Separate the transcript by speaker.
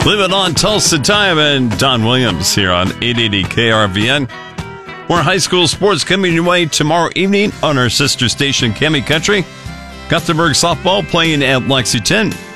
Speaker 1: Live it on Tulsa Time and Don Williams here on 880 KRVN. More high school sports coming your way tomorrow evening on our sister station, Cami Country. Gothenburg softball playing at Lexington.